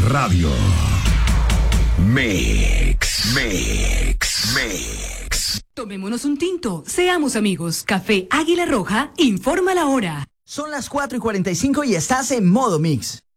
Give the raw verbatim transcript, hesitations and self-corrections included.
Radio. Mix, mix, mix. Tomémonos un tinto, seamos amigos. Café Águila Roja, informa la hora. Son las cuatro y cuarenta y cinco y estás en modo mix.